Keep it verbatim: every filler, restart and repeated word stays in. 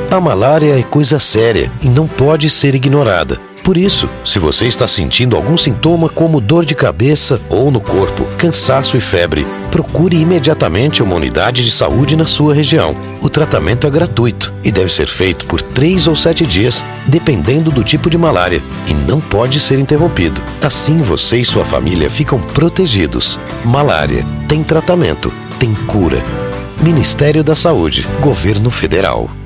A malária é coisa séria e não pode ser ignorada. Por isso, se você está sentindo algum sintoma como dor de cabeça ou no corpo, cansaço e febre, procure imediatamente uma unidade de saúde na sua região. O tratamento é gratuito e deve ser feito por três ou sete dias, dependendo do tipo de malária, e não pode ser interrompido. Assim você e sua família ficam protegidos. Malária tem tratamento, tem cura. Ministério da Saúde, Governo Federal.